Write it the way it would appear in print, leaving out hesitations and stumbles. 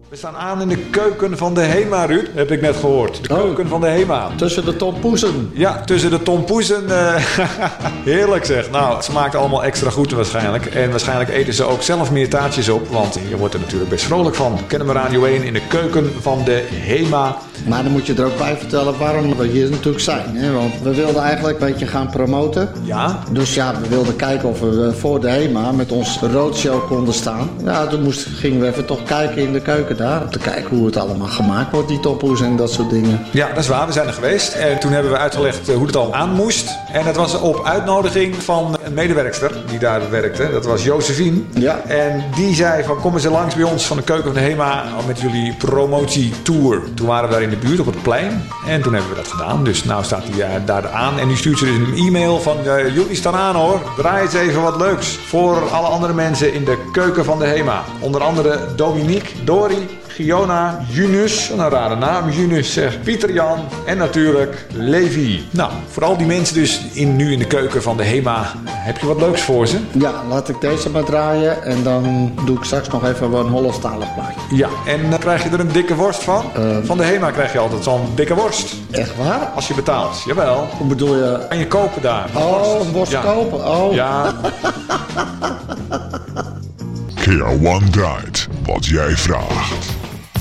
We staan aan in de keuken van de HEMA, Ruud. Heb ik net gehoord. De keuken van de HEMA. Tussen de tompoezen. Ja, tussen de tompoezen. Heerlijk zeg. Nou, ze maken allemaal extra goed waarschijnlijk. En waarschijnlijk eten ze ook zelf meer taartjes op. Want je wordt er natuurlijk best vrolijk van. Kennen we Radio 1 in de keuken van de HEMA. Maar dan moet je er ook bij vertellen waarom we hier natuurlijk zijn. Hè? Want we wilden eigenlijk een beetje gaan promoten. Ja. Dus ja, we wilden kijken of we voor de HEMA met ons roadshow konden staan. Ja, toen gingen we even toch kijken in de keuken daar. Om te kijken hoe het allemaal gemaakt wordt, die tompoes en dat soort dingen. Ja, dat is waar. We zijn er geweest. En toen hebben we uitgelegd hoe het al aan moest. En dat was op uitnodiging van een medewerkster die daar werkte. Dat was Josephine. Ja. En die zei van kom eens langs bij ons van de keuken van de HEMA met jullie promotietour. Toen waren we daar in de buurt op het plein. En toen hebben we dat gedaan. Dus nou staat hij daar aan. En nu stuurt ze dus een e-mail van jullie staan aan hoor. Draai eens even wat leuks voor alle andere mensen in de keuken van de HEMA. Onder andere Dominique, Dori, Giona, Junus, een rare naam, Junus zegt Pieter Jan en natuurlijk Levi. Nou, voor al die mensen dus nu in de keuken van de HEMA, heb je wat leuks voor ze? Ja, laat ik deze maar draaien en dan doe ik straks nog even een Hollandstalig plaatje. Ja, en krijg je er een dikke worst van? Van de HEMA krijg je altijd zo'n dikke worst. Echt waar? Als je betaalt, jawel. Hoe bedoel je? Kan je kopen daar. Een worst kopen? Oh. Ja. Keer One draait wat jij vraagt.